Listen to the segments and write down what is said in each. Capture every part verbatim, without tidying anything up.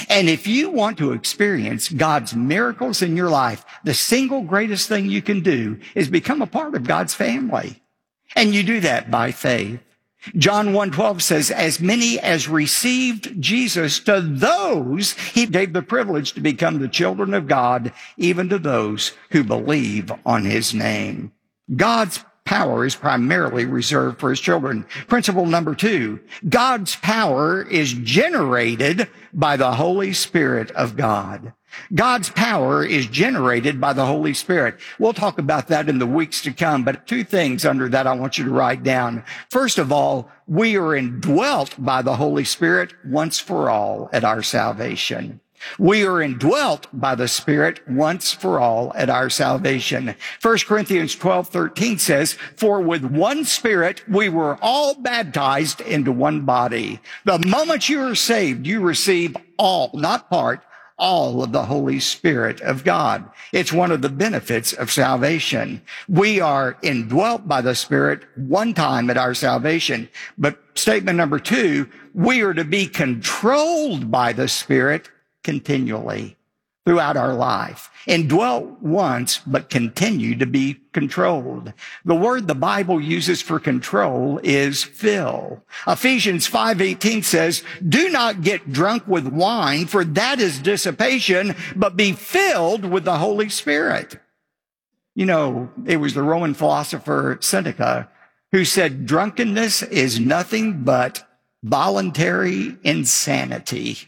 And if you want to experience God's miracles in your life, the single greatest thing you can do is become a part of God's family. And you do that by faith. John one twelve says, as many as received Jesus, to those he gave the privilege to become the children of God, even to those who believe on his name. God's power is primarily reserved for his children. Principle number two, God's power is generated by the Holy Spirit of God. God's power is generated by the Holy Spirit. We'll talk about that in the weeks to come, but two things under that I want you to write down. First of all, we are indwelt by the Holy Spirit once for all at our salvation. We are indwelt by the Spirit once for all at our salvation. First Corinthians twelve thirteen says, for with one Spirit we were all baptized into one body. The moment you are saved, you receive all, not part, all of the Holy Spirit of God. It's one of the benefits of salvation. We are indwelt by the Spirit one time at our salvation. But statement number two, we are to be controlled by the Spirit continually throughout our life. Indwelt once, but continue to be controlled. The word the Bible uses for control is fill. Ephesians five eighteen says, do not get drunk with wine, for that is dissipation, but be filled with the Holy Spirit. You know, it was the Roman philosopher Seneca who said, drunkenness is nothing but voluntary insanity.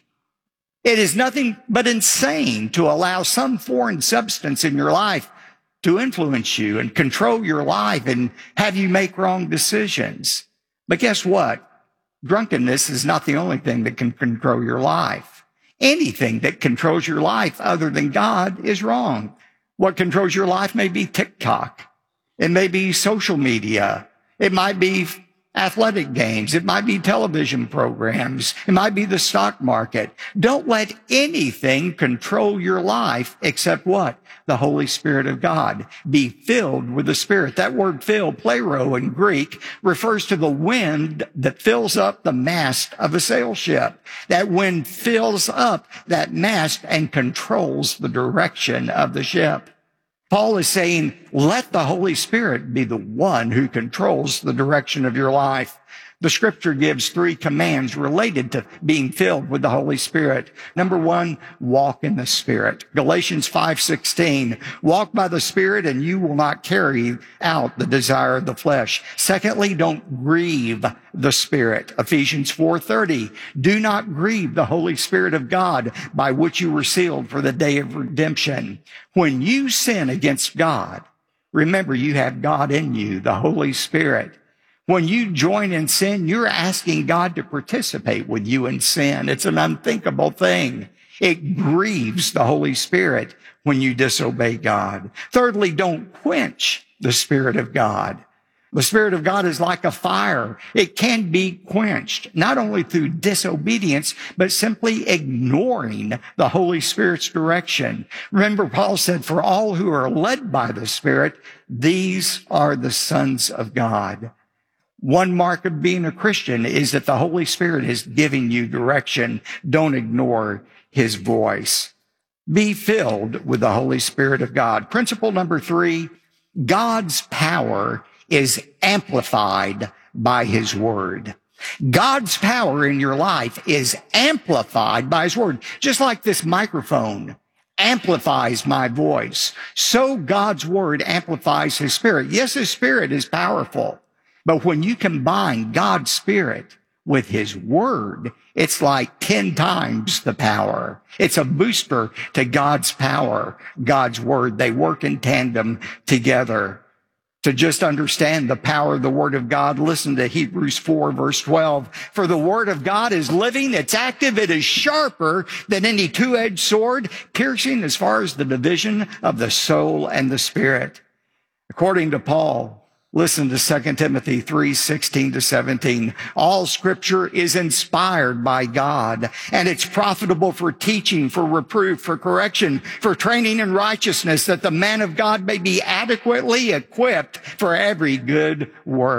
It is nothing but insane to allow some foreign substance in your life to influence you and control your life and have you make wrong decisions. But guess what? Drunkenness is not the only thing that can control your life. Anything that controls your life other than God is wrong. What controls your life may be TikTok. It may be social media. It might be athletic games. It might be television programs. It might be the stock market. Don't let anything control your life except what? The Holy Spirit of God. Be filled with the Spirit. That word fill, plero in Greek, refers to the wind that fills up the mast of a sail ship. That wind fills up that mast and controls the direction of the ship. Paul is saying, let the Holy Spirit be the one who controls the direction of your life. The scripture gives three commands related to being filled with the Holy Spirit. Number one, walk in the Spirit. Galatians five sixteen, walk by the Spirit and you will not carry out the desire of the flesh. Secondly, don't grieve the Spirit. Ephesians four thirty, do not grieve the Holy Spirit of God by which you were sealed for the day of redemption. When you sin against God, remember you have God in you, the Holy Spirit. When you join in sin, you're asking God to participate with you in sin. It's an unthinkable thing. It grieves the Holy Spirit when you disobey God. Thirdly, don't quench the Spirit of God. The Spirit of God is like a fire. It can be quenched, not only through disobedience, but simply ignoring the Holy Spirit's direction. Remember, Paul said, for all who are led by the Spirit, these are the sons of God. One mark of being a Christian is that the Holy Spirit is giving you direction. Don't ignore his voice. Be filled with the Holy Spirit of God. Principle number three, God's power is amplified by his word. God's power in your life is amplified by his word. Just like this microphone amplifies my voice, so God's word amplifies his Spirit. Yes, his Spirit is powerful. But when you combine God's Spirit with his word, it's like ten times the power. It's a booster to God's power, God's word. They work in tandem together. To just understand the power of the word of God, listen to Hebrews four, verse twelve. For the word of God is living, it's active, it is sharper than any two-edged sword, piercing as far as the division of the soul and the spirit. According to Paul, listen to Second Timothy three, sixteen to seventeen. All scripture is inspired by God, and it's profitable for teaching, for reproof, for correction, for training in righteousness, that the man of God may be adequately equipped for every good work.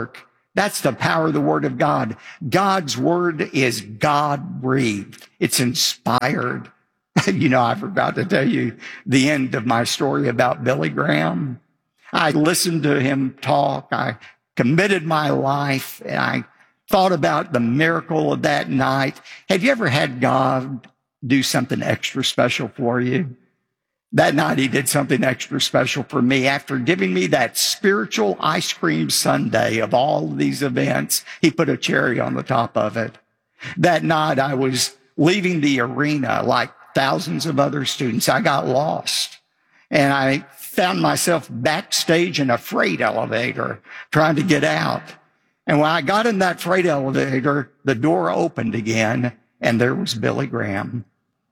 That's the power of the Word of God. God's Word is God-breathed. It's inspired. You know, I forgot to tell you the end of my story about Billy Graham. I listened to him talk. I committed my life, and I thought about the miracle of that night. Have you ever had God do something extra special for you? That night, he did something extra special for me. After giving me that spiritual ice cream sundae of all of these events, he put a cherry on the top of it. That night, I was leaving the arena like thousands of other students. I got lost, and I found myself backstage in a freight elevator trying to get out. And when I got in that freight elevator, the door opened again, and there was Billy Graham.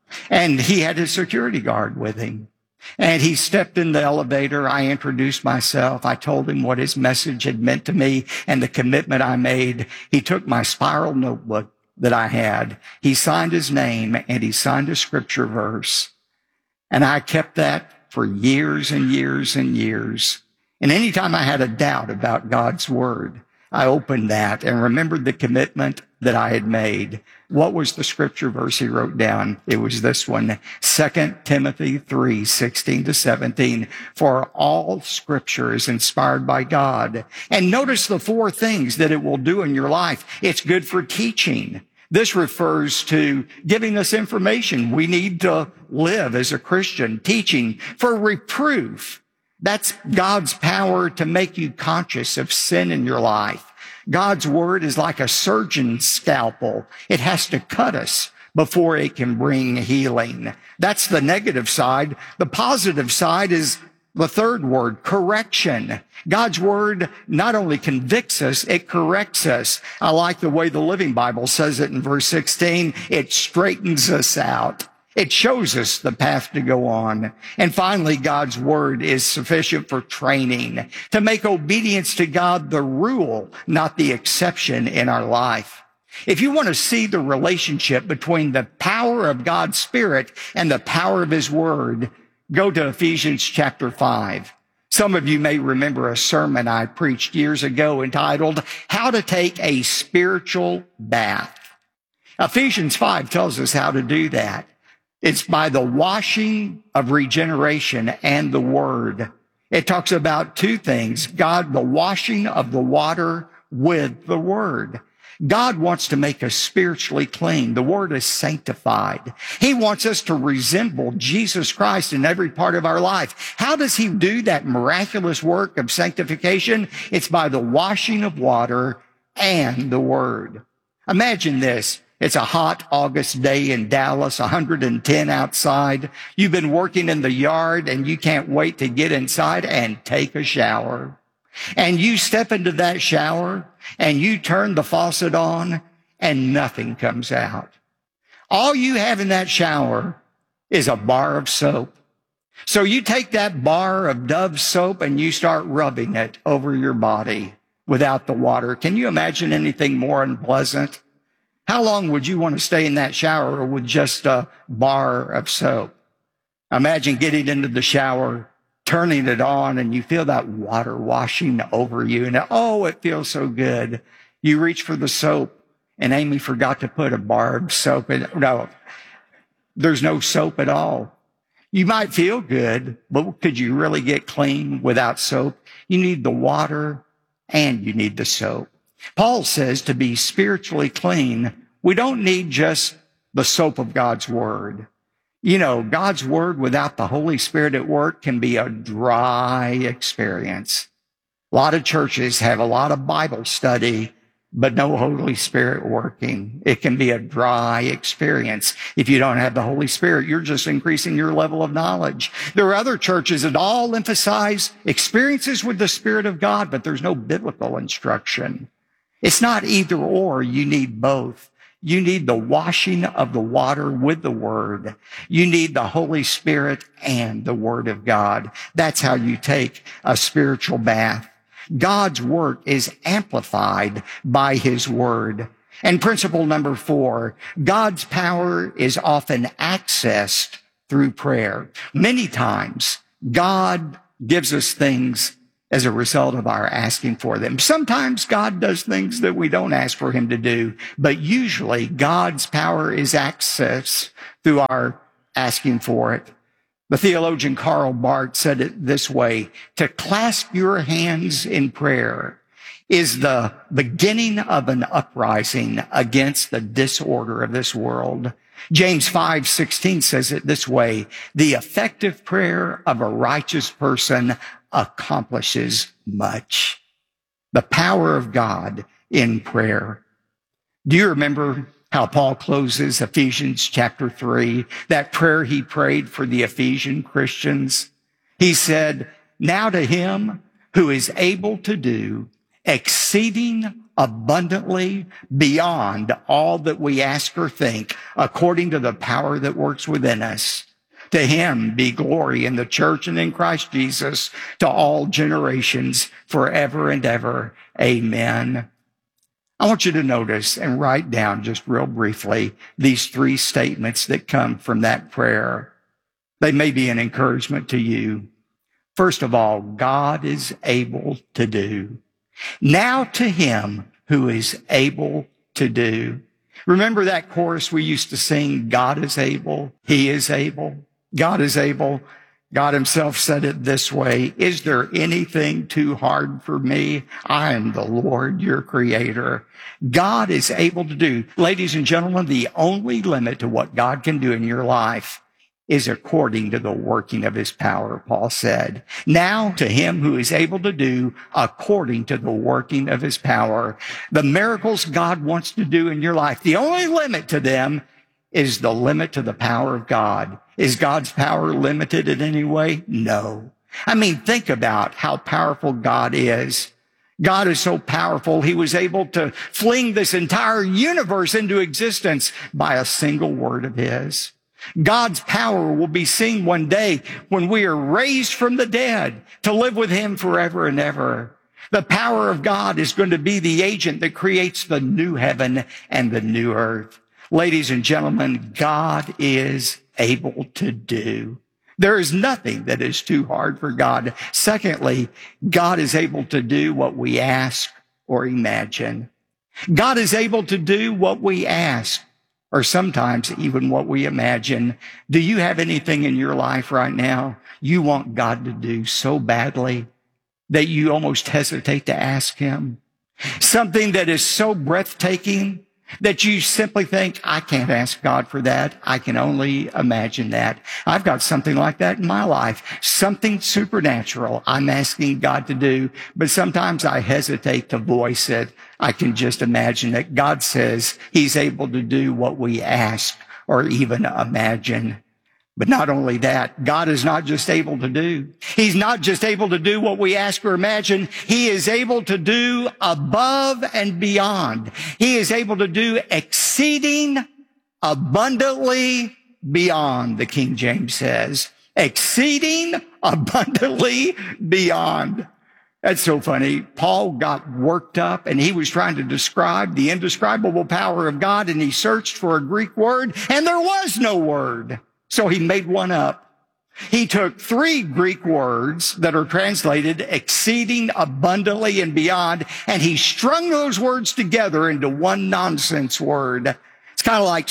And he had his security guard with him. And he stepped in the elevator. I introduced myself. I told him what his message had meant to me and the commitment I made. He took my spiral notebook that I had. He signed his name, and he signed a scripture verse. And I kept that for years and years and years. And anytime I had a doubt about God's Word, I opened that and remembered the commitment that I had made. What was the scripture verse he wrote down? It was this one, Second Timothy three, sixteen to seventeen. For all scripture is inspired by God. And notice the four things that it will do in your life. It's good for teaching. This refers to giving us information we need to live as a Christian. Teaching. For reproof. That's God's power to make you conscious of sin in your life. God's Word is like a surgeon's scalpel. It has to cut us before it can bring healing. That's the negative side. The positive side is the third word, correction. God's Word not only convicts us, it corrects us. I like the way the Living Bible says it in verse sixteen. It straightens us out. It shows us the path to go on. And finally, God's Word is sufficient for training, to make obedience to God the rule, not the exception in our life. If you want to see the relationship between the power of God's Spirit and the power of His Word, go to Ephesians chapter five. Some of you may remember a sermon I preached years ago entitled, How to Take a Spiritual Bath. Ephesians five tells us how to do that. It's by the washing of regeneration and the Word. It talks about two things. God, the washing of the water with the Word. God wants to make us spiritually clean. The Word is sanctified. He wants us to resemble Jesus Christ in every part of our life. How does He do that miraculous work of sanctification? It's by the washing of water and the Word. Imagine this. It's a hot August day in Dallas, one hundred ten outside. You've been working in the yard and you can't wait to get inside and take a shower. And you step into that shower and you turn the faucet on and nothing comes out. All you have in that shower is a bar of soap. So you take that bar of Dove soap and you start rubbing it over your body without the water. Can you imagine anything more unpleasant? How long would you want to stay in that shower with just a bar of soap? Imagine getting into the shower, turning it on, and you feel that water washing over you. And oh, it feels so good. You reach for the soap, and Amy forgot to put a bar of soap in. No, there's no soap at all. You might feel good, but could you really get clean without soap? You need the water and you need the soap. Paul says to be spiritually clean, we don't need just the soap of God's Word. You know, God's Word without the Holy Spirit at work can be a dry experience. A lot of churches have a lot of Bible study, but no Holy Spirit working. It can be a dry experience. If you don't have the Holy Spirit, you're just increasing your level of knowledge. There are other churches that all emphasize experiences with the Spirit of God, but there's no biblical instruction. It's not either or. You need both. You need the washing of the water with the Word. You need the Holy Spirit and the Word of God. That's how you take a spiritual bath. God's work is amplified by His Word. And principle number four, God's power is often accessed through prayer. Many times, God gives us things as a result of our asking for them. Sometimes God does things that we don't ask for him to do, but usually God's power is accessed through our asking for it. The theologian Karl Barth said it this way: to clasp your hands in prayer is the beginning of an uprising against the disorder of this world. James five sixteen says it this way: the effective prayer of a righteous person accomplishes much. The power of God in prayer. Do you remember how Paul closes Ephesians chapter three, that prayer he prayed for the Ephesian Christians? He said, now to him who is able to do exceeding abundantly beyond all that we ask or think, according to the power that works within us. To him be glory in the church and in Christ Jesus to all generations forever and ever. Amen. I want you to notice and write down just real briefly these three statements that come from that prayer. They may be an encouragement to you. First of all, God is able to do. Now to him who is able to do. Remember that chorus we used to sing, God is able, he is able, God is able. God himself said it this way: is there anything too hard for me? I am the Lord, your creator. God is able to do. Ladies and gentlemen, the only limit to what God can do in your life is according to the working of his power, Paul said. Now to him who is able to do according to the working of his power. The miracles God wants to do in your life, the only limit to them is the limit to the power of God. Is God's power limited in any way? No. I mean, think about how powerful God is. God is so powerful, he was able to fling this entire universe into existence by a single word of his. God's power will be seen one day when we are raised from the dead to live with him forever and ever. The power of God is going to be the agent that creates the new heaven and the new earth. Ladies and gentlemen, God is able to do. There is nothing that is too hard for God. Secondly, God is able to do what we ask or imagine. God is able to do what we ask, or sometimes even what we imagine. Do you have anything in your life right now you want God to do so badly that you almost hesitate to ask him? Something that is so breathtaking that you simply think, I can't ask God for that. I can only imagine that. I've got something like that in my life. Something supernatural I'm asking God to do, but sometimes I hesitate to voice it. I can just imagine that God says he's able to do what we ask or even imagine. But not only that, God is not just able to do. He's not just able to do what we ask or imagine. He is able to do above and beyond. He is able to do exceeding abundantly beyond, the King James says. Exceeding abundantly beyond. That's so funny. Paul got worked up and he was trying to describe the indescribable power of God, and he searched for a Greek word and there was no word. So he made one up. He took three Greek words that are translated exceeding abundantly and beyond, and he strung those words together into one nonsense word. It's kind of like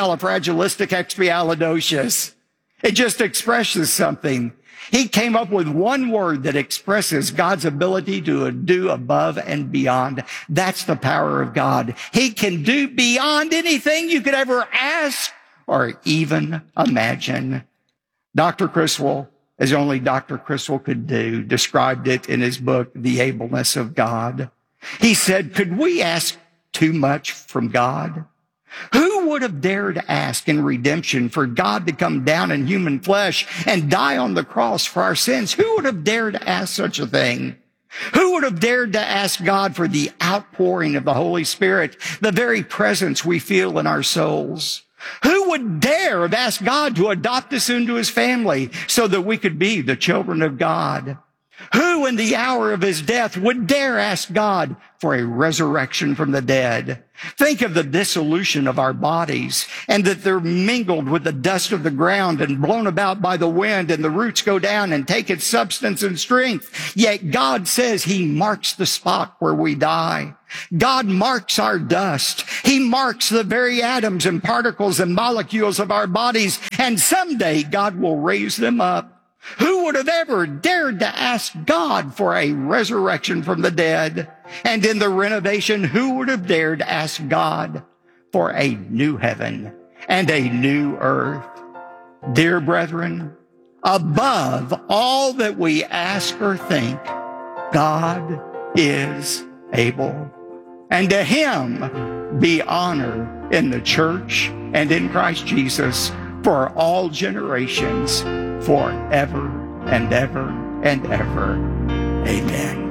supercalifragilisticexpialidocious. It just expresses something. He came up with one word that expresses God's ability to do above and beyond. That's the power of God. He can do beyond anything you could ever ask or even imagine. Doctor Criswell, as only Doctor Criswell could do, described it in his book, The Ableness of God. He said, could we ask too much from God? Who would have dared ask in redemption for God to come down in human flesh and die on the cross for our sins? Who would have dared to ask such a thing? Who would have dared to ask God for the outpouring of the Holy Spirit, the very presence we feel in our souls? Who would dare have asked God to adopt us into his family so that we could be the children of God? Who Who in the hour of his death would dare ask God for a resurrection from the dead? Think of the dissolution of our bodies and that they're mingled with the dust of the ground and blown about by the wind, and the roots go down and take its substance and strength. Yet God says he marks the spot where we die. God marks our dust. He marks the very atoms and particles and molecules of our bodies, and someday God will raise them up. Who would have ever dared to ask God for a resurrection from the dead? And in the renovation, who would have dared to ask God for a new heaven and a new earth? Dear brethren, above all that we ask or think, God is able. And to him be honor in the church and in Christ Jesus for all generations, forever and ever and ever. Amen.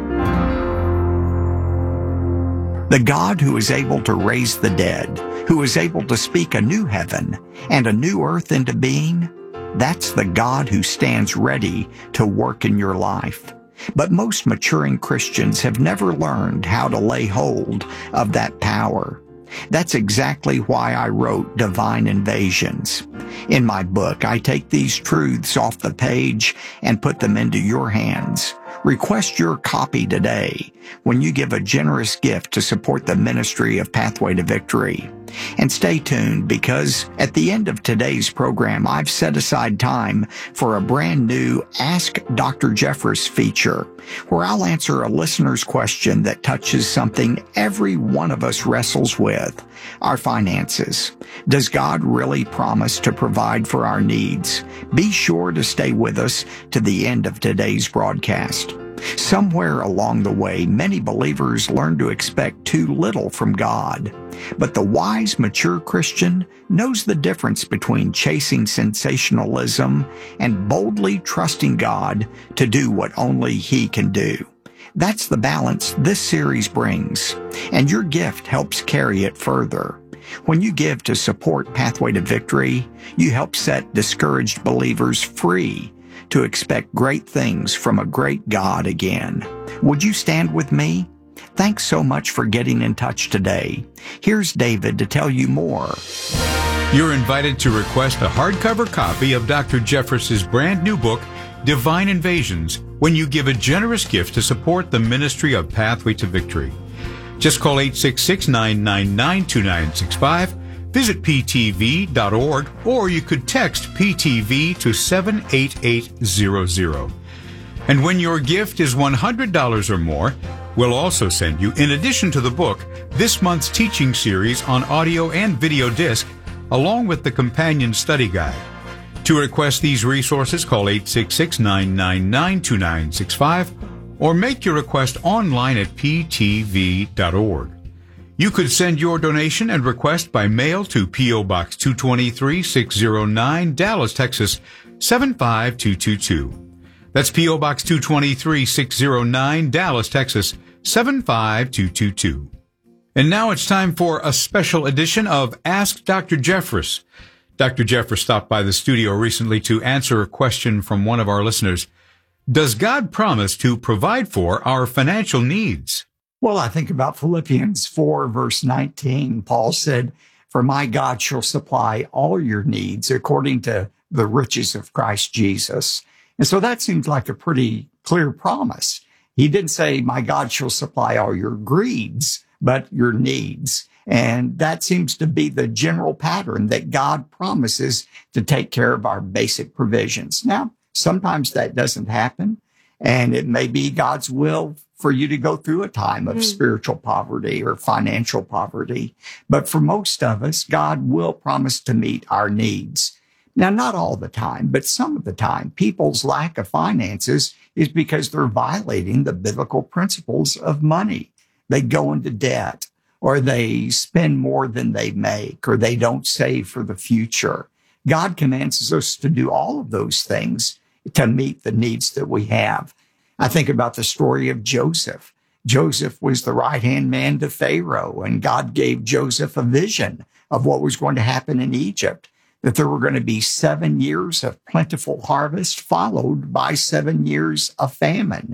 The God who is able to raise the dead, who is able to speak a new heaven and a new earth into being, that's the God who stands ready to work in your life. But most maturing Christians have never learned how to lay hold of that power. That's exactly why I wrote Divine Invasions. In my book, I take these truths off the page and put them into your hands. Request your copy today when you give a generous gift to support the ministry of Pathway to Victory. And stay tuned, because at the end of today's program, I've set aside time for a brand new Ask Doctor Jeffress feature, where I'll answer a listener's question that touches something every one of us wrestles with: our finances. Does God really promise to provide for our needs? Be sure to stay with us to the end of today's broadcast. Somewhere along the way, many believers learn to expect too little from God. But the wise, mature Christian knows the difference between chasing sensationalism and boldly trusting God to do what only He can do. That's the balance this series brings, and your gift helps carry it further. When you give to support Pathway to Victory, you help set discouraged believers free to expect great things from a great God again. Would you stand with me? Thanks so much for getting in touch today. Here's David to tell you more. You're invited to request a hardcover copy of Doctor Jeffress's brand new book, Divine Invasions, when you give a generous gift to support the ministry of Pathway to Victory. Just call eight six six, nine nine nine, two nine six five, visit p t v dot org, or you could text P T V to seven eight eight zero zero. And when your gift is one hundred dollars or more, we'll also send you, in addition to the book, this month's teaching series on audio and video disc, along with the companion study guide. To request these resources, call eight six six, nine nine nine, two nine six five, or make your request online at p t v dot org. You could send your donation and request by mail to P O. Box two twenty-three, six oh nine, Dallas, Texas, seven five two two two. That's P O. Box two twenty-three, six oh nine, Dallas, Texas, seven five two two two. And now it's time for a special edition of Ask Doctor Jeffress. Doctor Jeffress stopped by the studio recently to answer a question from one of our listeners. Does God promise to provide for our financial needs? Well, I think about Philippians four, verse nineteen. Paul said, "For my God shall supply all your needs according to the riches of Christ Jesus." And so that seems like a pretty clear promise. He didn't say, "My God shall supply all your greeds," but your needs. And that seems to be the general pattern, that God promises to take care of our basic provisions. Now, sometimes that doesn't happen, and it may be God's will for you to go through a time of mm. spiritual poverty or financial poverty. But for most of us, God will promise to meet our needs. Now, not all the time, but some of the time, people's lack of finances is because they're violating the biblical principles of money. They go into debt, or they spend more than they make, or they don't save for the future. God commands us to do all of those things to meet the needs that we have. I think about the story of Joseph. Joseph was the right-hand man to Pharaoh, and God gave Joseph a vision of what was going to happen in Egypt, that there were going to be seven years of plentiful harvest followed by seven years of famine.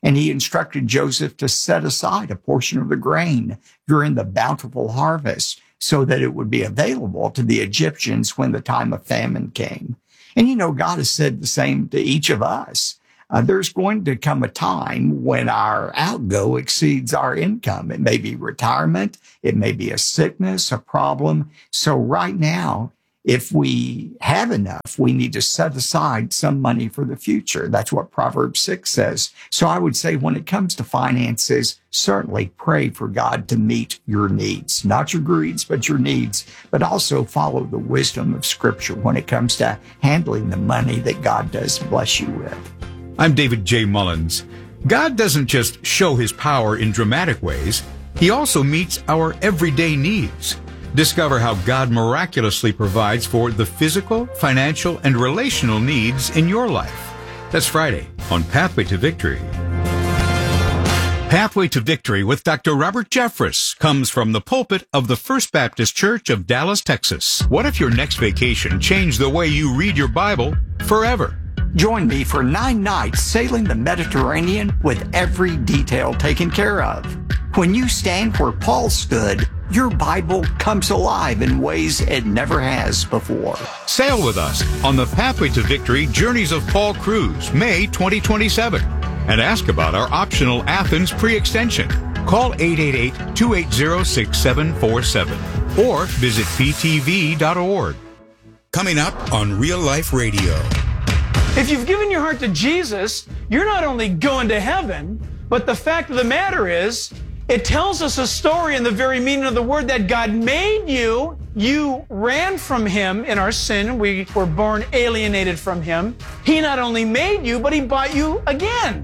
And he instructed Joseph to set aside a portion of the grain during the bountiful harvest so that it would be available to the Egyptians when the time of famine came. And you know, God has said the same to each of us. Uh, there's going to come a time when our outgo exceeds our income. It may be retirement. It may be a sickness, a problem. So right now, if we have enough, we need to set aside some money for the future. That's what Proverbs six says. So I would say when it comes to finances, certainly pray for God to meet your needs, not your greeds, but your needs, but also follow the wisdom of Scripture when it comes to handling the money that God does bless you with. I'm David J. Mullins. God doesn't just show his power in dramatic ways. He also meets our everyday needs. Discover how God miraculously provides for the physical, financial, and relational needs in your life. That's Friday on Pathway to Victory. Pathway to Victory with Doctor Robert Jeffress comes from the pulpit of the First Baptist Church of Dallas, Texas. What if your next vacation changed the way you read your Bible forever? Join me for nine nights sailing the Mediterranean with every detail taken care of. When you stand where Paul stood, your Bible comes alive in ways it never has before. Sail with us on the Pathway to Victory Journeys of Paul Cruise, May twenty twenty-seven. And ask about our optional Athens pre-extension. Call eight eight eight, two eight zero, six seven four seven or visit p t v dot org. Coming up on Real Life Radio. If you've given your heart to Jesus, you're not only going to heaven, but the fact of the matter is, it tells us a story in the very meaning of the word that God made you. You ran from him in our sin. We were born alienated from him. He not only made you, but he bought you again.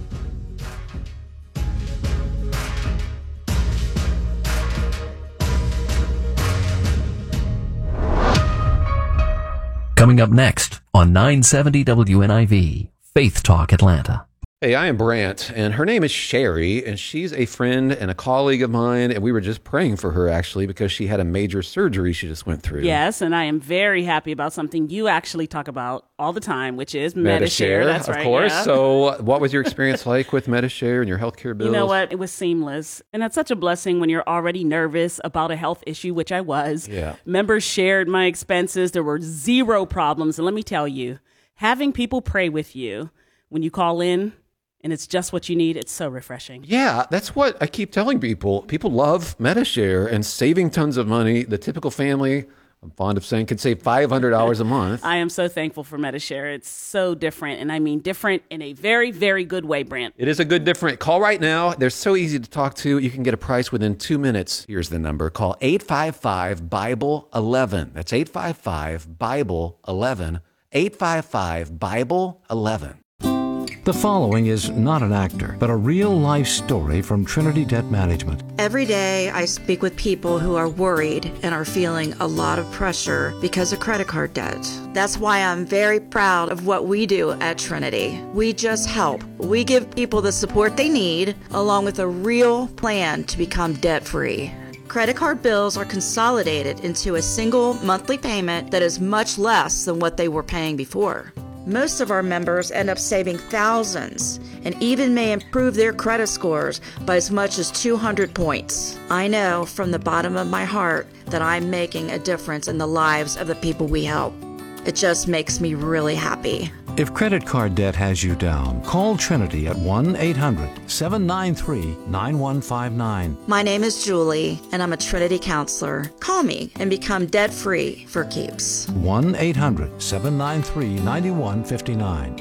Coming up next on nine seventy W N I V, Faith Talk Atlanta. Hey, I am Brant, and her name is Sherry, and she's a friend and a colleague of mine, and we were just praying for her, actually, because she had a major surgery she just went through. Yes, and I am very happy about something you actually talk about all the time, which is Medi-Share. That's right, of course. Yeah. So what was your experience like with Medi-Share and your healthcare bills? You know what? It was seamless, and that's such a blessing when you're already nervous about a health issue, which I was. Yeah. Members shared my expenses. There were zero problems, and let me tell you, having people pray with you when you call in, and it's just what you need, it's so refreshing. Yeah, that's what I keep telling people. People love Medi-Share and saving tons of money. The typical family, I'm fond of saying, can save five hundred dollars a month. I am so thankful for Medi-Share. It's so different, and I mean different in a very, very good way, Brant. It is a good different. Call right now. They're so easy to talk to. You can get a price within two minutes. Here's the number. Call eight five five, Bible eleven. That's eight five five, Bible eleven. eight five five, Bible eleven. The following is not an actor, but a real-life story from Trinity Debt Management. Every day I speak with people who are worried and are feeling a lot of pressure because of credit card debt. That's why I'm very proud of what we do at Trinity. We just help. We give people the support they need, along with a real plan to become debt-free. Credit card bills are consolidated into a single monthly payment that is much less than what they were paying before. Most of our members end up saving thousands and even may improve their credit scores by as much as two hundred points. I know from the bottom of my heart that I'm making a difference in the lives of the people we help. It just makes me really happy. If credit card debt has you down, call Trinity at one eight hundred, seven nine three, nine one five nine. My name is Julie, and I'm a Trinity counselor. Call me and become debt-free for keeps. one eight hundred, seven nine three, nine one five nine.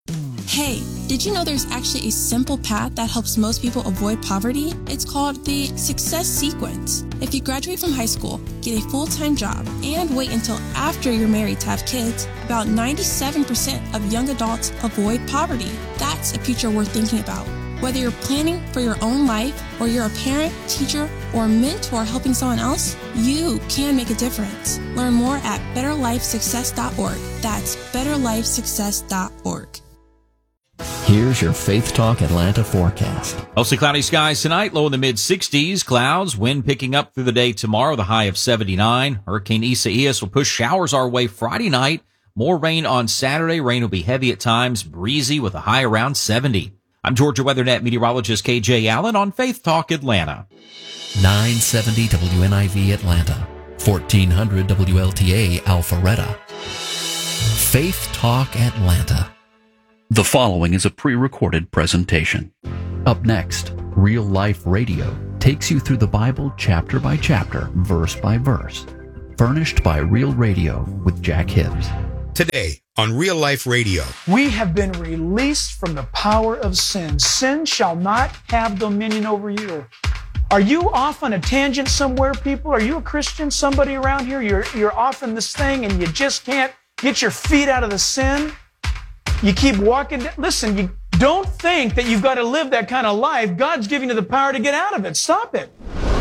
Hey, did you know there's actually a simple path that helps most people avoid poverty? It's called the Success Sequence. If you graduate from high school, get a full-time job, and wait until after you're married to have kids, about ninety-seven percent of young adults avoid poverty. That's a future worth thinking about. Whether you're planning for your own life, or you're a parent, teacher, or mentor helping someone else, you can make a difference. Learn more at better life success dot org. That's better life success dot org. Here's your Faith Talk Atlanta forecast. Mostly cloudy skies tonight, low in the mid sixties. Clouds, wind picking up through the day tomorrow, the high of seventy-nine. Hurricane Isaias will push showers our way Friday night. More rain on Saturday. Rain will be heavy at times, breezy with a high around seventy. I'm Georgia WeatherNet meteorologist K J Allen on Faith Talk Atlanta. nine seventy W N I V Atlanta, fourteen hundred W L T A Alpharetta. Faith Talk Atlanta. The following is a pre-recorded presentation. Up next, Real Life Radio takes you through the Bible chapter by chapter, verse by verse. Furnished by Real Radio with Jack Hibbs. Today on Real Life Radio. We have been released from the power of sin. Sin shall not have dominion over you. Are you off on a tangent somewhere, people? Are you a Christian? Somebody around here? You're, you're off in this thing and you just can't get your feet out of the sin? You keep walking. Listen, you don't think that you've got to live that kind of life. God's giving you the power to get out of it. Stop it.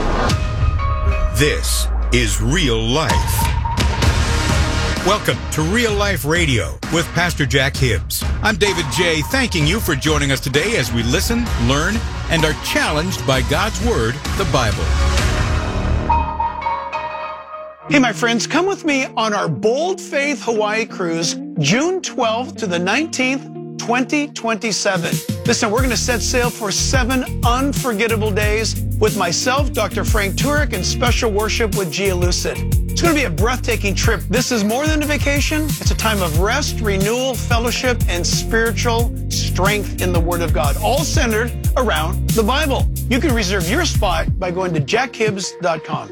This is Real Life. Welcome to Real Life Radio with Pastor Jack Hibbs. I'm David J., thanking you for joining us today as we listen, learn, and are challenged by God's Word, the Bible. Hey, my friends, come with me on our Bold Faith Hawaii cruise, June twelfth to the nineteenth, twenty twenty-seven. Listen, we're going to set sail for seven unforgettable days with myself, Doctor Frank Turek, and special worship with Gia Lucid. It's going to be a breathtaking trip. This is more than a vacation. It's a time of rest, renewal, fellowship, and spiritual strength in the Word of God, all centered around the Bible. You can reserve your spot by going to jack hibbs dot com.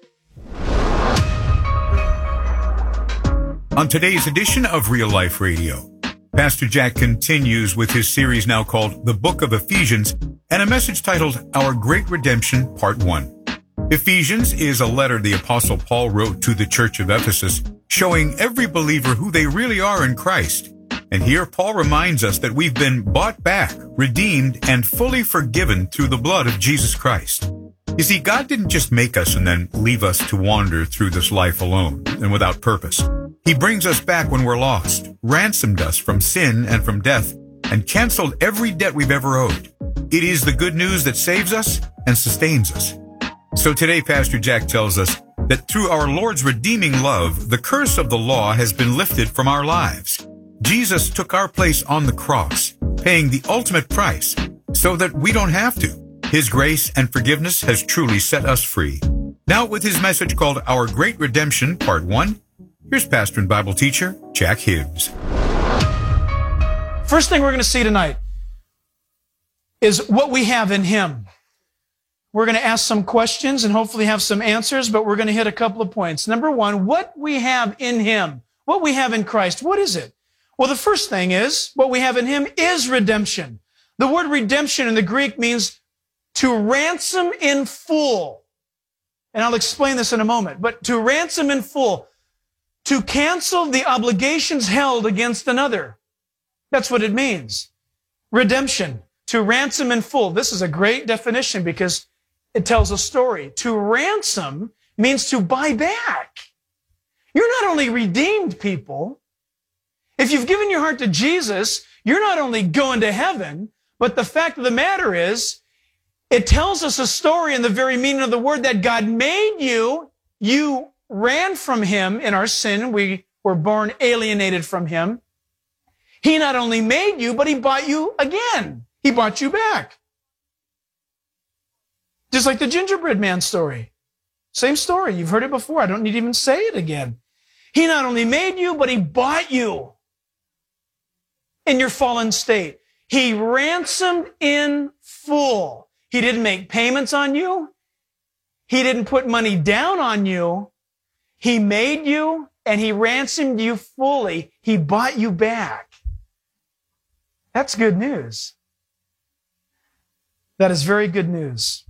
On today's edition of Real Life Radio, Pastor Jack continues with his series now called The Book of Ephesians and a message titled Our Great Redemption, Part one. Ephesians is a letter the Apostle Paul wrote to the church of Ephesus, showing every believer who they really are in Christ. And here Paul reminds us that we've been bought back, redeemed, and fully forgiven through the blood of Jesus Christ. You see, God didn't just make us and then leave us to wander through this life alone and without purpose. He brings us back when we're lost, ransomed us from sin and from death, and canceled every debt we've ever owed. It is the good news that saves us and sustains us. So today, Pastor Jack tells us that through our Lord's redeeming love, the curse of the law has been lifted from our lives. Jesus took our place on the cross, paying the ultimate price, so that we don't have to. His grace and forgiveness has truly set us free. Now with his message called Our Great Redemption, Part one, here's pastor and Bible teacher, Jack Hibbs. First thing we're going to see tonight is what we have in Him. We're going to ask some questions and hopefully have some answers, but we're going to hit a couple of points. Number one, what we have in Him, what we have in Christ, what is it? Well, the first thing is, what we have in Him is redemption. The word redemption in the Greek means to ransom in full. And I'll explain this in a moment, but to ransom in full. To cancel the obligations held against another. That's what it means. Redemption. To ransom in full. This is a great definition because it tells a story. To ransom means to buy back. You're not only redeemed, people. If you've given your heart to Jesus, you're not only going to heaven, but the fact of the matter is, it tells us a story in the very meaning of the word that God made you. You ran from Him in our sin. We were born alienated from Him. He not only made you, but He bought you again. He bought you back. Just like the gingerbread man story. Same story. You've heard it before. I don't need to even say it again. He not only made you, but He bought you in your fallen state. He ransomed in full. He didn't make payments on you. He didn't put money down on you. He made you and He ransomed you fully. He bought you back. That's good news. That is very good news.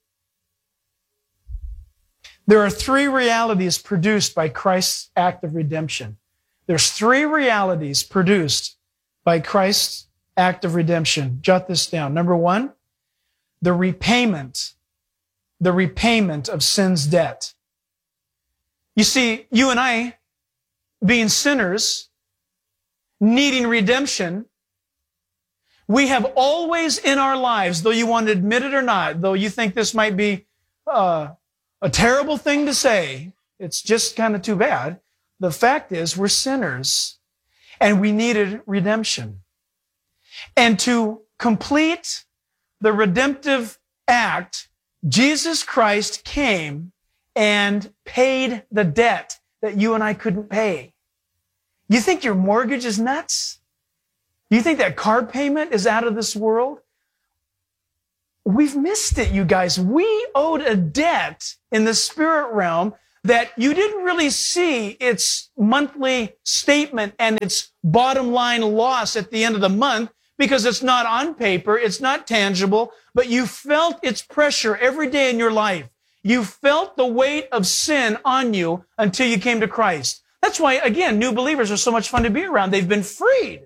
There are three realities produced by Christ's act of redemption. There's three realities produced by Christ's act of redemption. Jot this down. Number one, the repayment, the repayment of sin's debt. You see, you and I, being sinners, needing redemption, we have always in our lives, though you want to admit it or not, though you think this might be uh, a terrible thing to say, it's just kind of too bad. The fact is, we're sinners, and we needed redemption. And to complete the redemptive act, Jesus Christ came and paid the debt that you and I couldn't pay. You think your mortgage is nuts? You think that car payment is out of this world? We've missed it, you guys. We owed a debt in the spirit realm that you didn't really see its monthly statement and its bottom line loss at the end of the month because it's not on paper, it's not tangible, but you felt its pressure every day in your life. You felt the weight of sin on you until you came to Christ. That's why, again, new believers are so much fun to be around. They've been freed.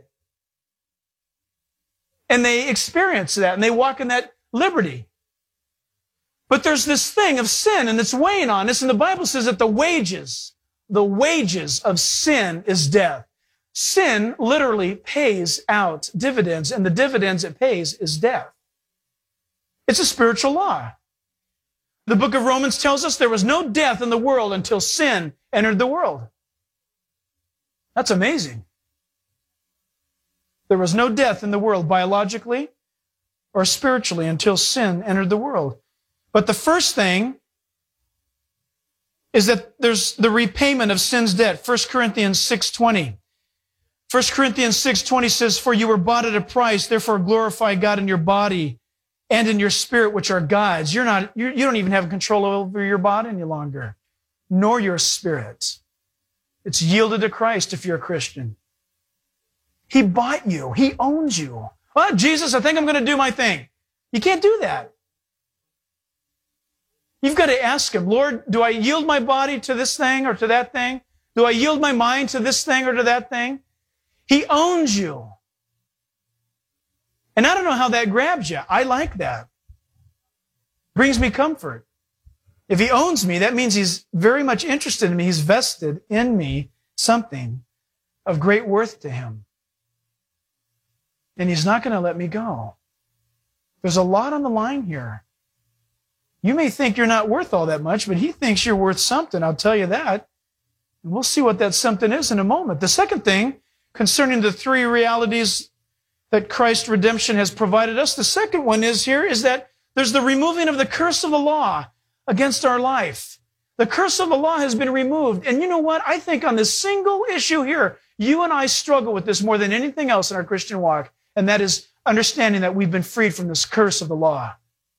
And they experience that, and they walk in that liberty. But there's this thing of sin, and it's weighing on us, and the Bible says that the wages, the wages of sin is death. Sin literally pays out dividends, and the dividends it pays is death. It's a spiritual law. The book of Romans tells us there was no death in the world until sin entered the world. That's amazing. There was no death in the world biologically or spiritually until sin entered the world. But the first thing is that there's the repayment of sin's debt. First Corinthians six twenty. First Corinthians six twenty says, "For you were bought at a price, therefore glorify God in your body and in your spirit, which are God's." You're not, you you don't even have control over your body any longer, nor your spirit. It's yielded to Christ if you're a Christian. He bought you. He owns you. Oh, Jesus, I think I'm going to do my thing. You can't do that. You've got to ask Him, Lord, do I yield my body to this thing or to that thing? Do I yield my mind to this thing or to that thing? He owns you. And I don't know how that grabs you. I like that. Brings me comfort. If He owns me, that means He's very much interested in me. He's vested in me something of great worth to Him. And He's not going to let me go. There's a lot on the line here. You may think you're not worth all that much, but He thinks you're worth something, I'll tell you that. And we'll see what that something is in a moment. The second thing, concerning the three realities that Christ's redemption has provided us, the second one is here is that there's the removing of the curse of the law against our life. The curse of the law has been removed. And you know what? I think on this single issue here, you and I struggle with this more than anything else in our Christian walk, and that is understanding that we've been freed from this curse of the law.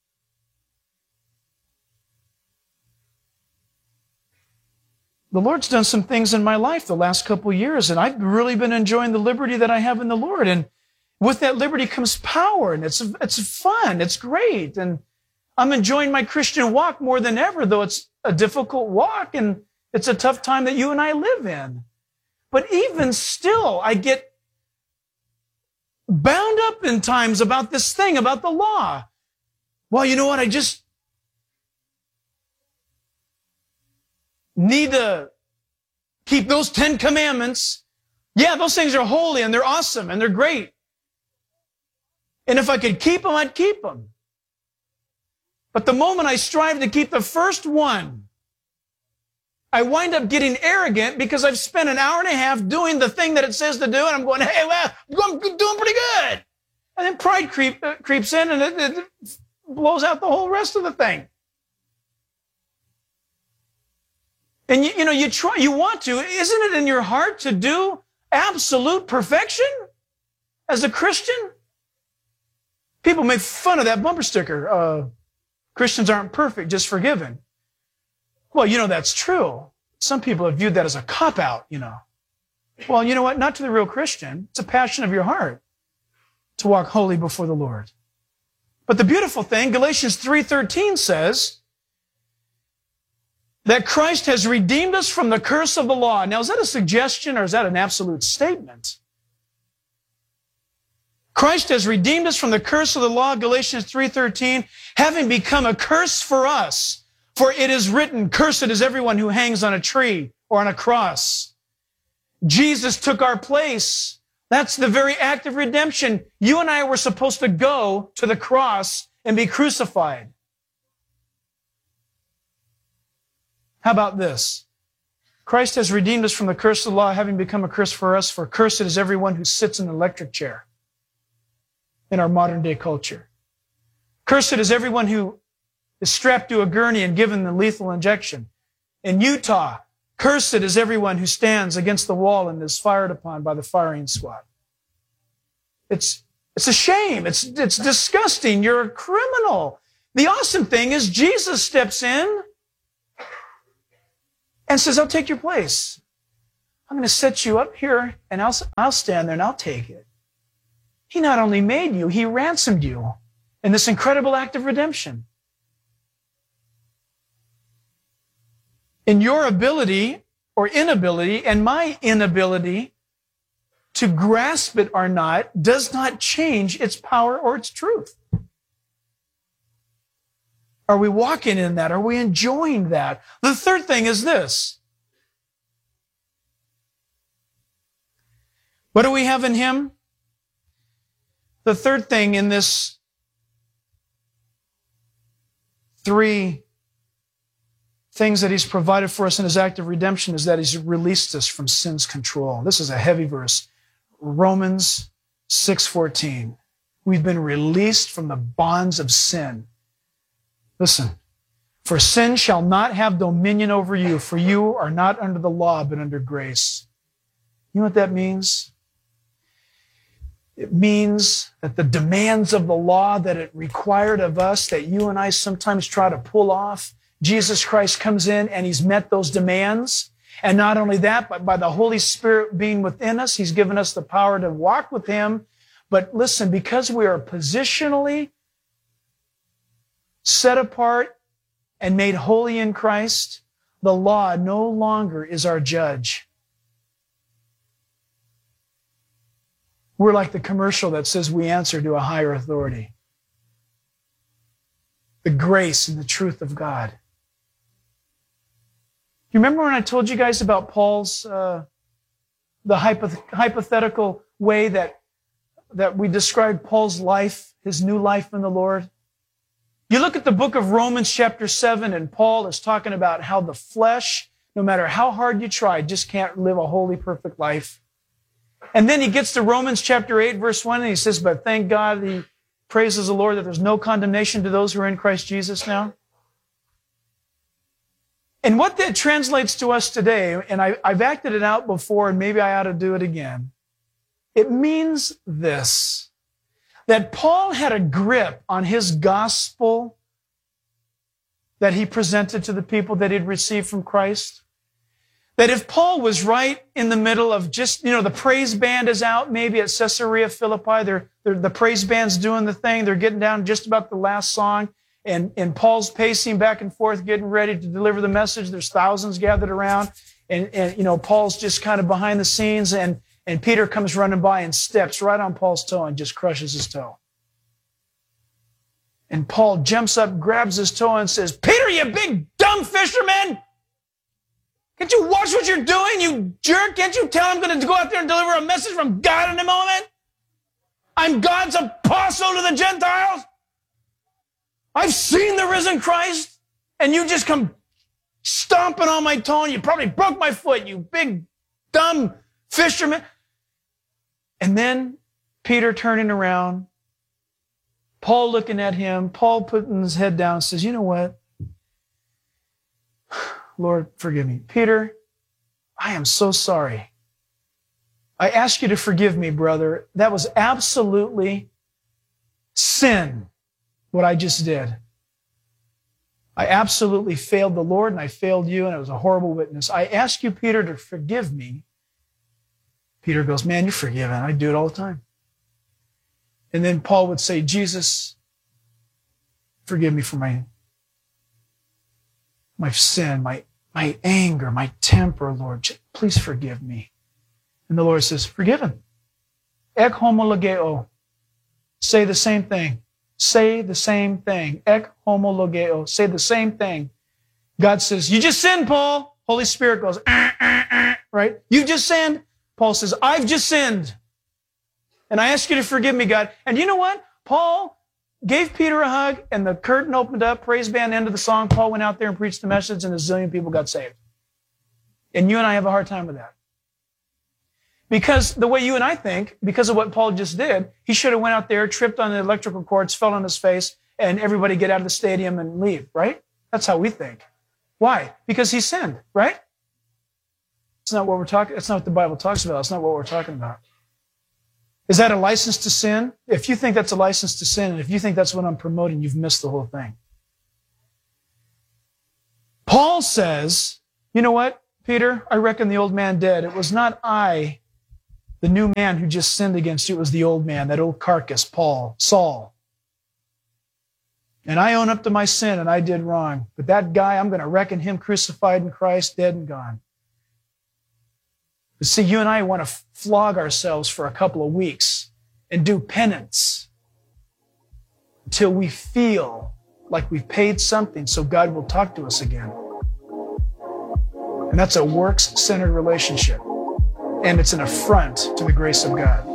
The Lord's done some things in my life the last couple of years, and I've really been enjoying the liberty that I have in the Lord. And with that liberty comes power, and it's it's fun, it's great. And I'm enjoying my Christian walk more than ever, though it's a difficult walk, and it's a tough time that you and I live in. But even still, I get bound up in times about this thing, about the law. Well, you know what? I just need to keep those Ten Commandments. Yeah, those things are holy and they're awesome and they're great. And if I could keep them, I'd keep them. But the moment I strive to keep the first one, I wind up getting arrogant because I've spent an hour and a half doing the thing that it says to do, and I'm going, hey, well, I'm doing pretty good. And then pride creep, uh, creeps in, and it, it blows out the whole rest of the thing. And you, you know, you try, you want to. Isn't it in your heart to do absolute perfection as a Christian? People make fun of that bumper sticker. Uh, Christians aren't perfect, just forgiven. Well, you know, that's true. Some people have viewed that as a cop-out, you know. Well, you know what? Not to the real Christian. It's a passion of your heart to walk holy before the Lord. But the beautiful thing, Galatians three thirteen says that Christ has redeemed us from the curse of the law. Now, is that a suggestion or is that an absolute statement? Christ has redeemed us from the curse of the law, Galatians three thirteen, having become a curse for us. For it is written, cursed is everyone who hangs on a tree or on a cross. Jesus took our place. That's the very act of redemption. You and I were supposed to go to the cross and be crucified. How about this? Christ has redeemed us from the curse of the law, having become a curse for us. For cursed is everyone who sits in an electric chair. in our modern day culture. Cursed is everyone who is strapped to a gurney and given the lethal injection. In Utah, cursed is everyone who stands against the wall and is fired upon by the firing squad. It's, it's a shame. It's, it's disgusting. You're a criminal. The awesome thing is Jesus steps in and says, I'll take your place. I'm going to set you up here, and I'll, I'll stand there and I'll take it. He not only made you, he ransomed you in this incredible act of redemption. In your ability or inability, and my inability to grasp it or not, does not change its power or its truth. Are we walking in that? Are we enjoying that? The third thing is this. What do we have in him? The third thing in this three things that he's provided for us in his act of redemption is that he's released us from sin's control. This is a heavy verse. Romans six fourteen. We've been released from the bonds of sin. Listen, for sin shall not have dominion over you, for you are not under the law, but under grace. You know what that means? It means that the demands of the law that it required of us, that you and I sometimes try to pull off, Jesus Christ comes in and he's met those demands. And not only that, but by the Holy Spirit being within us, he's given us the power to walk with him. But listen, because we are positionally set apart and made holy in Christ, the law no longer is our judge. We're like the commercial that says we answer to a higher authority. The grace and the truth of God. You remember when I told you guys about Paul's, uh, the hypoth- hypothetical way that, that we described Paul's life, his new life in the Lord? You look at the book of Romans chapter seven, and Paul is talking about how the flesh, no matter how hard you try, just can't live a holy, perfect life. And then he gets to Romans chapter eight, verse one, and he says, but thank God, he praises the Lord that there's no condemnation to those who are in Christ Jesus now. And what that translates to us today, and I, I've acted it out before, and maybe I ought to do it again. It means this, that Paul had a grip on his gospel that he presented to the people that he'd received from Christ. That if Paul was right in the middle of just, you know, the praise band is out maybe at Caesarea Philippi, they're, they're, the praise band's doing the thing, they're getting down just about the last song, and, and Paul's pacing back and forth, getting ready to deliver the message. There's thousands gathered around, and, and you know, Paul's just kind of behind the scenes, and, and Peter comes running by and steps right on Paul's toe and just crushes his toe. And Paul jumps up, grabs his toe, and says, Peter, you big dumb fisherman! Can't you watch what you're doing, you jerk? Can't you tell I'm going to go out there and deliver a message from God in a moment? I'm God's apostle to the Gentiles. I've seen the risen Christ, and you just come stomping on my toe, and you probably broke my foot, you big, dumb fisherman. And then Peter turning around, Paul looking at him, Paul putting his head down, says, you know what? Lord, forgive me. Peter, I am so sorry. I ask you to forgive me, brother. That was absolutely sin, what I just did. I absolutely failed the Lord, and I failed you, and it was a horrible witness. I ask you, Peter, to forgive me. Peter goes, man, you're forgiven. I do it all the time. And then Paul would say, Jesus, forgive me for my my sin, my, my anger, my temper, Lord. Please forgive me. And the Lord says, forgiven. Ek homologeo. Say the same thing. Say the same thing. Ek homologeo. Say the same thing. God says, you just sinned, Paul. Holy Spirit goes, ah, ah, ah, right? You just sinned. Paul says, I've just sinned. And I ask you to forgive me, God. And you know what? Paul gave Peter a hug, and the curtain opened up, praise band, end of the song. Paul went out there and preached the message, and a zillion people got saved. And you and I have a hard time with that. Because the way you and I think, because of what Paul just did, he should have went out there, tripped on the electrical cords, fell on his face, and everybody get out of the stadium and leave, right? That's how we think. Why? Because he sinned, right? That's not what we're talking, that's not what the Bible talks about. That's not what we're talking about. Is that a license to sin? If you think that's a license to sin, and if you think that's what I'm promoting, you've missed the whole thing. Paul says, you know what, Peter? I reckon the old man dead. It was not I, the new man who just sinned against you. It was the old man, that old carcass, Paul, Saul. And I own up to my sin, and I did wrong. But that guy, I'm going to reckon him crucified in Christ, dead and gone. But see, you and I want to flog ourselves for a couple of weeks and do penance until we feel like we've paid something so God will talk to us again. And that's a works-centered relationship. And it's an affront to the grace of God.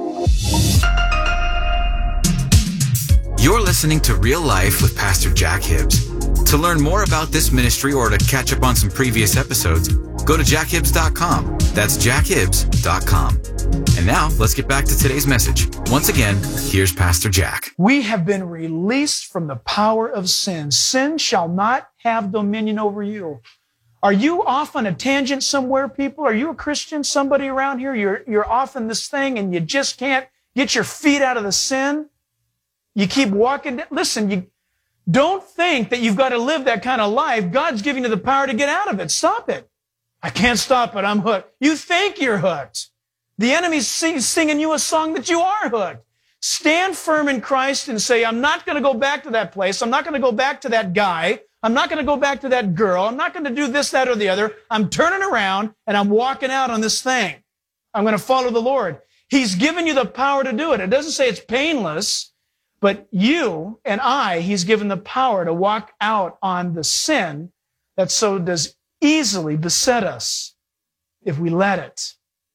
You're listening to Real Life with Pastor Jack Hibbs. To learn more about this ministry or to catch up on some previous episodes, go to jack hibbs dot com. That's jack hibbs dot com. And now, let's get back to today's message. Once again, here's Pastor Jack. We have been released from the power of sin. Sin shall not have dominion over you. Are you off on a tangent somewhere, people? Are you a Christian? Somebody around here? You're, you're off in this thing and you just can't get your feet out of the sin? You keep walking. Listen, you don't think that you've got to live that kind of life. God's giving you the power to get out of it. Stop it. I can't stop it. I'm hooked. You think you're hooked. The enemy's sing, singing you a song that you are hooked. Stand firm in Christ and say, I'm not going to go back to that place. I'm not going to go back to that guy. I'm not going to go back to that girl. I'm not going to do this, that, or the other. I'm turning around and I'm walking out on this thing. I'm going to follow the Lord. He's given you the power to do it. It doesn't say it's painless, but you and I, He's given the power to walk out on the sin that so does easily beset us if we let it.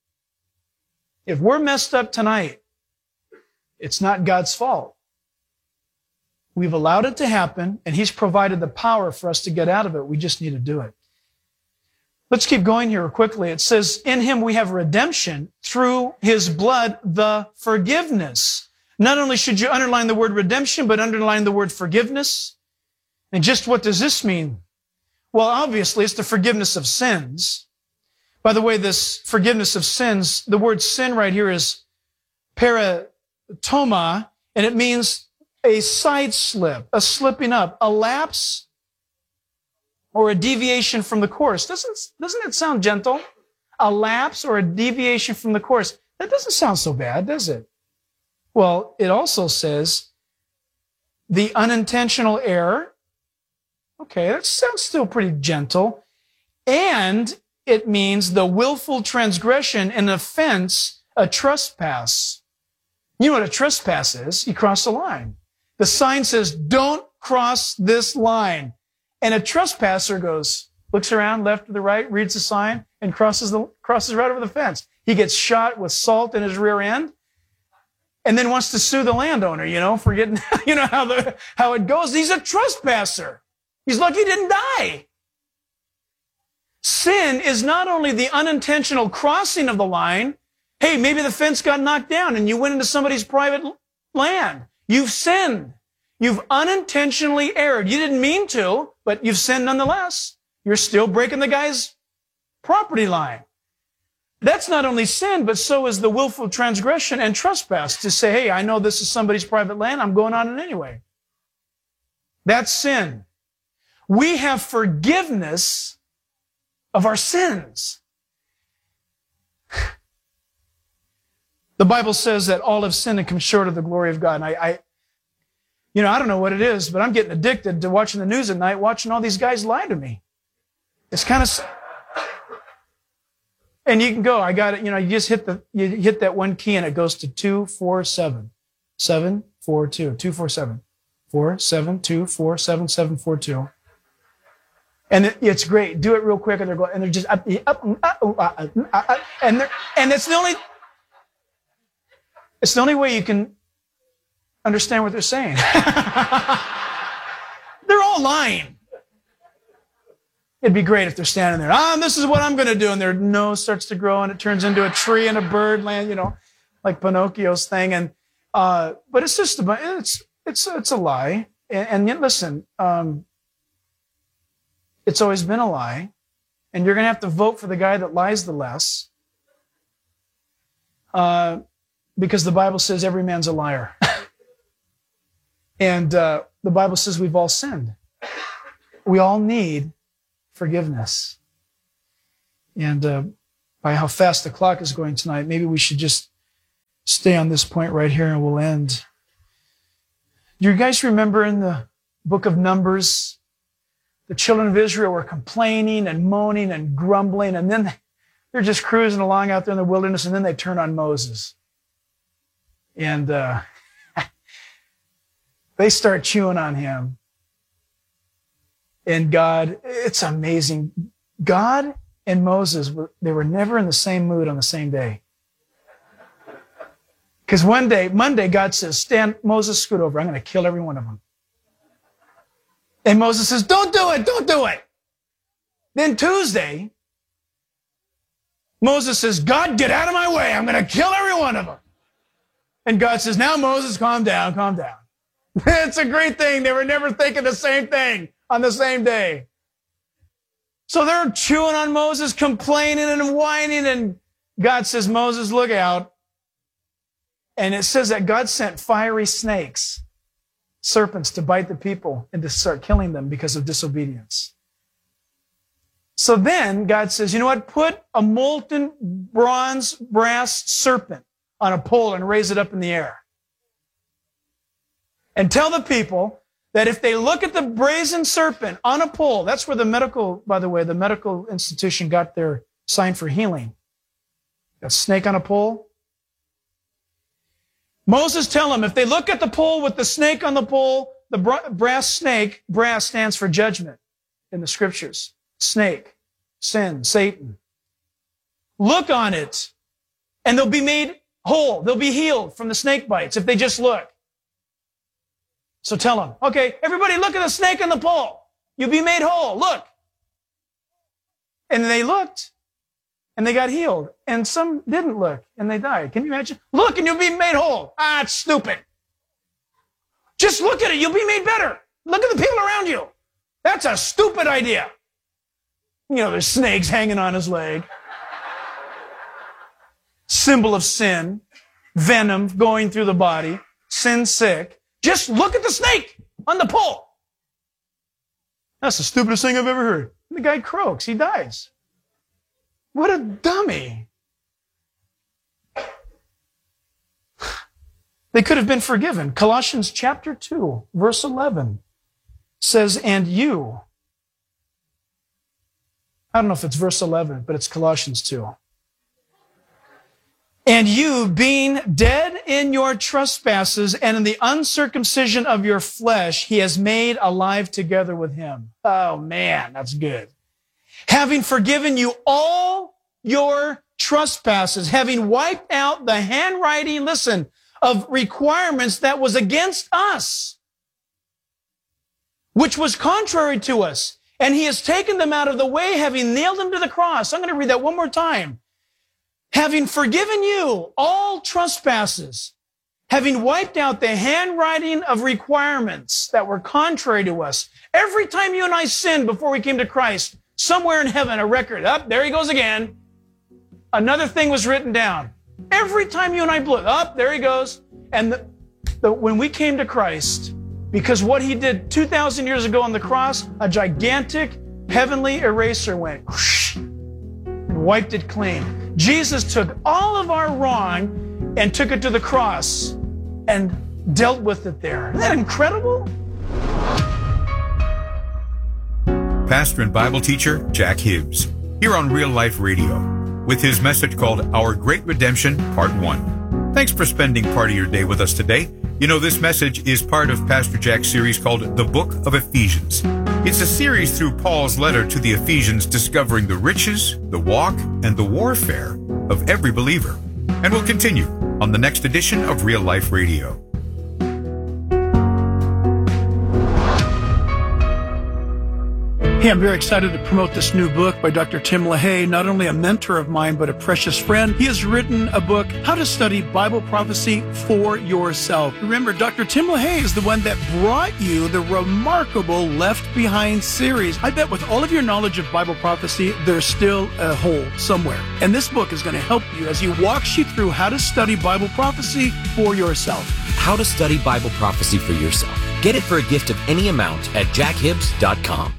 If we're messed up tonight, it's not God's fault. We've allowed it to happen, and He's provided the power for us to get out of it. We just need to do it. Let's keep going here quickly. It says, in Him we have redemption through His blood, the forgiveness. Not only should you underline the word redemption, but underline the word forgiveness. And just what does this mean? Well, obviously, it's the forgiveness of sins. By the way, this forgiveness of sins, the word sin right here is paratoma, and it means a side slip, a slipping up, a lapse, or a deviation from the course. Doesn't, doesn't it sound gentle? A lapse or a deviation from the course. That doesn't sound so bad, does it? Well, it also says the unintentional error. Okay, that sounds still pretty gentle. And it means the willful transgression, an offense, a trespass. You know what a trespass is? You cross the line. The sign says, don't cross this line. And a trespasser goes, looks around left to the right, reads the sign, and crosses the crosses right over the fence. He gets shot with salt in his rear end, and then wants to sue the landowner, you know, for getting, you know how the how it goes. He's a trespasser. He's lucky he didn't die. Sin is not only the unintentional crossing of the line. Hey, maybe the fence got knocked down and you went into somebody's private land. You've sinned. You've unintentionally erred. You didn't mean to, but you've sinned nonetheless. You're still breaking the guy's property line. That's not only sin, but so is the willful transgression and trespass to say, hey, I know this is somebody's private land. I'm going on it anyway. That's sin. We have forgiveness of our sins. The Bible says that all have sinned and come short of the glory of God. And I, I, you know, I don't know what it is, but I'm getting addicted to watching the news at night, watching all these guys lie to me. It's kind of, and you can go, I got it, you know, you just hit the, you hit that one key and it goes to two, four, seven, seven, four, two, two, four, seven, four, seven, two, four, seven, seven, four, two. And it, it's great. Do it real quick, and they're going, and they're just up, up, up, up, up, up and they're, and it's the only, it's the only way you can understand what they're saying. They're all lying. It'd be great if they're standing there. Ah, this is what I'm going to do. And their nose starts to grow and it turns into a tree and a bird land, you know, like Pinocchio's thing. And, uh, but it's just, a, it's, it's, it's a lie. And, and yet, listen, um, it's always been a lie. And you're going to have to vote for the guy that lies the less. Uh, because the Bible says every man's a liar. And, uh, the Bible says we've all sinned. We all need forgiveness. And uh, by how fast the clock is going tonight, maybe we should just stay on this point right here and we'll end. Do you guys remember in the book of Numbers, the children of Israel were complaining and moaning and grumbling, and then they're just cruising along out there in the wilderness, and then they turn on Moses. And uh, they start chewing on him. And God, it's amazing. God and Moses, they were never in the same mood on the same day. Because one day, Monday, God says, stand, Moses, scoot over. I'm going to kill every one of them. And Moses says, don't do it, don't do it. Then Tuesday, Moses says, God, get out of my way. I'm going to kill every one of them. And God says, now Moses, calm down, calm down. It's a great thing. They were never thinking the same thing on the same day. So they're chewing on Moses, complaining and whining, and God says, Moses, look out. And it says that God sent fiery snakes, serpents, to bite the people and to start killing them because of disobedience. So then God says, you know what? Put a molten bronze brass serpent on a pole and raise it up in the air. And tell the people that if they look at the brazen serpent on a pole, that's where the medical, by the way, the medical institution got their sign for healing. That snake on a pole. Moses, tell them, if they look at the pole with the snake on the pole, the brass snake, brass stands for judgment in the scriptures. Snake, sin, Satan. Look on it, and they'll be made whole. They'll be healed from the snake bites if they just look. So tell them, okay, everybody look at the snake on the pole. You'll be made whole. Look. And they looked, and they got healed. And some didn't look, and they died. Can you imagine? Look, and you'll be made whole. Ah, it's stupid. Just look at it. You'll be made better. Look at the people around you. That's a stupid idea. You know, there's snakes hanging on his leg. Symbol of sin. Venom going through the body. Sin sick. Just look at the snake on the pole. That's the stupidest thing I've ever heard. And the guy croaks. He dies. What a dummy. They could have been forgiven. Colossians chapter two, verse eleven says, and you. I don't know if it's verse eleven, but it's Colossians two. And you, being dead in your trespasses and in the uncircumcision of your flesh, he has made alive together with him. Oh, man, that's good. Having forgiven you all your trespasses, having wiped out the handwriting, listen, of requirements that was against us, which was contrary to us. And he has taken them out of the way, having nailed them to the cross. I'm going to read that one more time. Having forgiven you all trespasses, having wiped out the handwriting of requirements that were contrary to us. Every time you and I sinned before we came to Christ, somewhere in heaven, a record, up, there he goes again. Another thing was written down. Every time you and I blew it, up, there he goes. And the, the, when we came to Christ, because what he did two thousand years ago on the cross, a gigantic heavenly eraser went whoosh, and wiped it clean. Jesus took all of our wrong and took it to the cross and dealt with it there. Isn't that incredible? Pastor and Bible teacher Jack Hibbs, here on Real Life Radio, with his message called Our Great Redemption, Part one. Thanks for spending part of your day with us today. You know, this message is part of Pastor Jack's series called The Book of Ephesians. It's a series through Paul's letter to the Ephesians discovering the riches, the walk, and the warfare of every believer. And we'll continue on the next edition of Real Life Radio. Hey, I'm very excited to promote this new book by Doctor Tim LaHaye, not only a mentor of mine, but a precious friend. He has written a book, How to Study Bible Prophecy for Yourself. Remember, Doctor Tim LaHaye is the one that brought you the remarkable Left Behind series. I bet with all of your knowledge of Bible prophecy, there's still a hole somewhere. And this book is going to help you as he walks you through how to study Bible prophecy for yourself. How to Study Bible Prophecy for Yourself. Get it for a gift of any amount at jack hibbs dot com.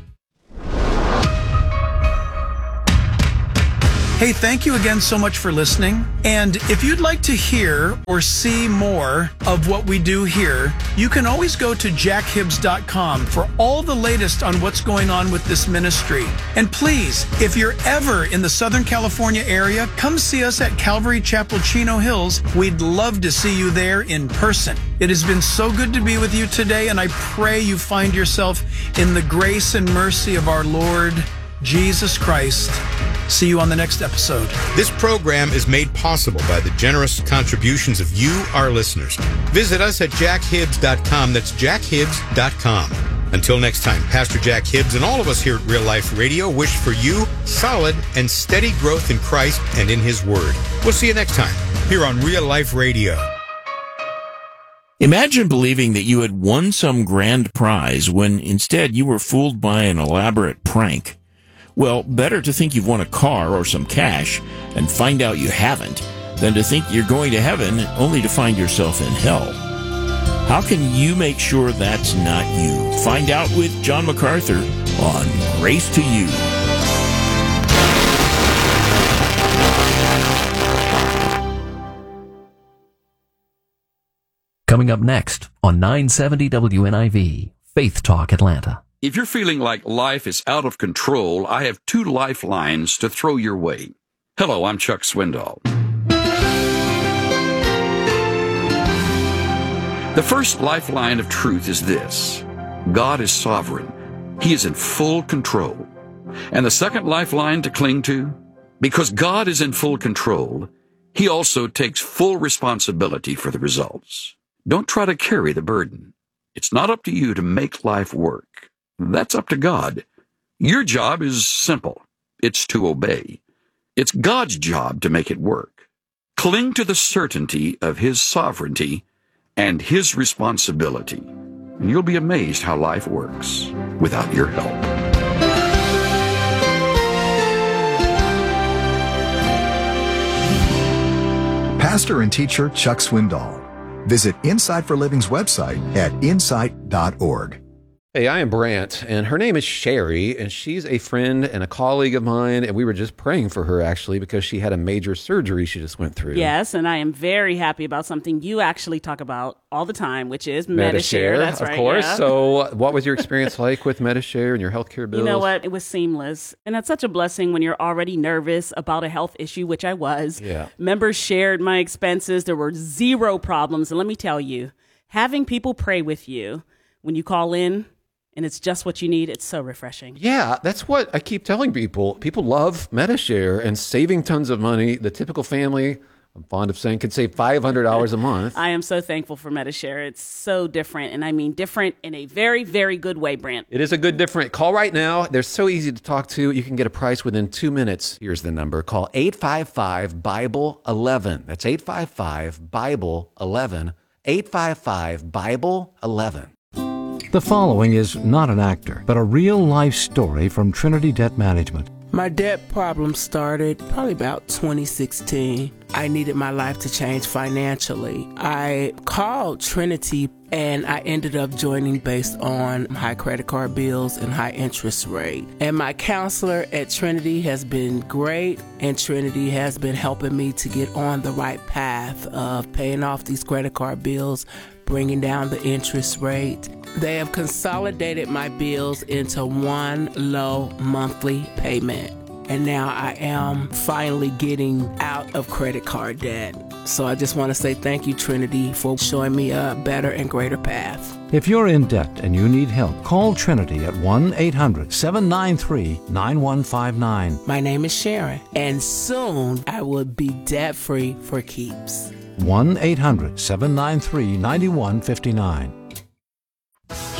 Hey, thank you again so much for listening. And if you'd like to hear or see more of what we do here, you can always go to jack hibbs dot com for all the latest on what's going on with this ministry. And please, if you're ever in the Southern California area, come see us at Calvary Chapel, Chino Hills. We'd love to see you there in person. It has been so good to be with you today, and I pray you find yourself in the grace and mercy of our Lord Jesus Christ. See you on the next episode. This program is made possible by the generous contributions of you, our listeners. Visit us at jack hibbs dot com. That's jack hibbs dot com. Until next time, Pastor Jack Hibbs and all of us here at Real Life Radio wish for you solid and steady growth in Christ and in His Word. We'll see you next time here on Real Life Radio. Imagine believing that you had won some grand prize when instead you were fooled by an elaborate prank. Well, better to think you've won a car or some cash and find out you haven't than to think you're going to heaven only to find yourself in hell. How can you make sure that's not you? Find out with John MacArthur on Grace to You. Coming up next on nine seventy W N I V, Faith Talk Atlanta. If you're feeling like life is out of control, I have two lifelines to throw your way. Hello, I'm Chuck Swindoll. The first lifeline of truth is this: God is sovereign. He is in full control. And the second lifeline to cling to: because God is in full control, He also takes full responsibility for the results. Don't try to carry the burden. It's not up to you to make life work. That's up to God. Your job is simple. It's to obey. It's God's job to make it work. Cling to the certainty of His sovereignty and His responsibility, and you'll be amazed how life works without your help. Pastor and teacher Chuck Swindoll. Visit Insight for Living's website at insight dot org. Hey, I am Brant, and her name is Sherry, and she's a friend and a colleague of mine, and we were just praying for her, actually, because she had a major surgery she just went through. Yes, and I am very happy about something you actually talk about all the time, which is Medi-Share. That's of right, course. yeah. So what was your experience like with Medi-Share and your healthcare bills? You know what? It was seamless, and it's such a blessing when you're already nervous about a health issue, which I was. Yeah. Members shared my expenses. There were zero problems, and let me tell you, having people pray with you when you call in, and it's just what you need, it's so refreshing. Yeah, that's what I keep telling people. People love Medi-Share and saving tons of money. The typical family, I'm fond of saying, could save five hundred dollars a month. I am so thankful for Medi-Share. It's so different, and I mean different in a very, very good way, Brant. It is a good different. Call right now. They're so easy to talk to. You can get a price within two minutes. Here's the number. Call eight five five, Bible eleven. That's eight five five, Bible eleven. eight five five, Bible eleven. The following is not an actor, but a real-life story from Trinity Debt Management. My debt problem started probably about twenty sixteen. I needed my life to change financially. I called Trinity and I ended up joining based on high credit card bills and high interest rate. And my counselor at Trinity has been great, and Trinity has been helping me to get on the right path of paying off these credit card bills, bringing down the interest rate. They have consolidated my bills into one low monthly payment. And now I am finally getting out of credit card debt. So I just want to say thank you, Trinity, for showing me a better and greater path. If you're in debt and you need help, call Trinity at one eight hundred, seven nine three, nine one five nine. My name is Sharon, and soon I will be debt-free for keeps. one eight hundred, seven nine three, nine one five nine.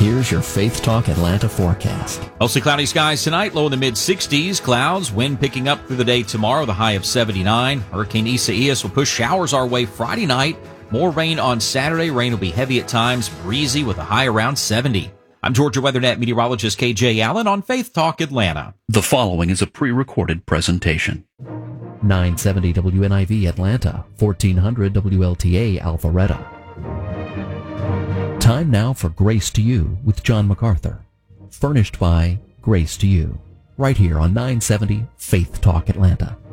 Here's your Faith Talk Atlanta forecast. Mostly cloudy skies tonight, low in the mid sixties. Clouds, wind picking up through the day tomorrow, the high of seventy-nine. Hurricane Isaias will push showers our way Friday night. More rain on Saturday. Rain will be heavy at times, breezy with a high around seventy. I'm Georgia WeatherNet meteorologist K J Allen on Faith Talk Atlanta. The following is a pre-recorded presentation. nine seventy W N I V Atlanta, fourteen hundred W L T A Alpharetta. Time now for Grace to You with John MacArthur. Furnished by Grace to You, right here on nine seventy Faith Talk Atlanta.